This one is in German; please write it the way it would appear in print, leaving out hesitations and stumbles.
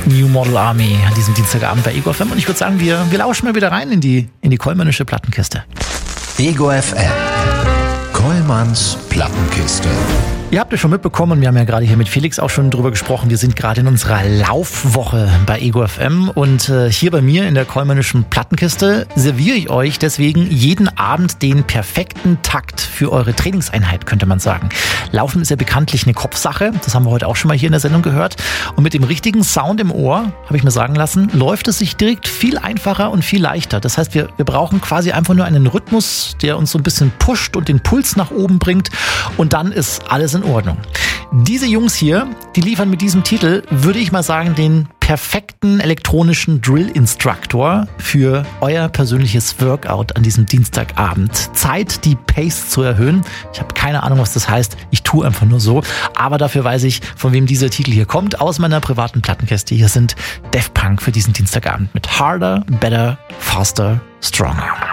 New Model Army an diesem Dienstagabend bei Ego FM. Und ich würde sagen, wir lauschen mal wieder rein in die Kollmannsche Plattenkiste. Ego FM. Kollmanns Plattenkiste. Ihr habt es schon mitbekommen, wir haben ja gerade hier mit Felix auch schon drüber gesprochen, wir sind gerade in unserer Laufwoche bei Ego FM und hier bei mir in der kollmannischen Plattenkiste serviere ich euch deswegen jeden Abend den perfekten Takt für eure Trainingseinheit, könnte man sagen. Laufen ist ja bekanntlich eine Kopfsache, das haben wir heute auch schon mal hier in der Sendung gehört, und mit dem richtigen Sound im Ohr, habe ich mir sagen lassen, läuft es sich direkt viel einfacher und viel leichter. Das heißt, wir brauchen quasi einfach nur einen Rhythmus, der uns so ein bisschen pusht und den Puls nach oben bringt, und dann ist alles in Ordnung. Diese Jungs hier, die liefern mit diesem Titel, würde ich mal sagen, den perfekten elektronischen Drill-Instructor für euer persönliches Workout an diesem Dienstagabend. Zeit, die Pace zu erhöhen. Ich habe keine Ahnung, was das heißt. Ich tue einfach nur so. Aber dafür weiß ich, von wem dieser Titel hier kommt. Aus meiner privaten Plattenkiste. Hier sind Daft Punk für diesen Dienstagabend mit Harder, Better, Faster, Stronger.